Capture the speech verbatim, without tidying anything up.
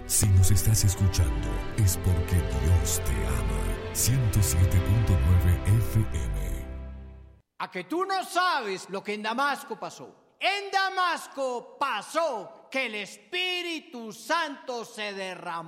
Si nos estás escuchando, es porque Dios te ama. ciento siete punto nueve F M. A que tú no sabes lo que en Damasco pasó. En Damasco pasó que el Espíritu Santo se derramó.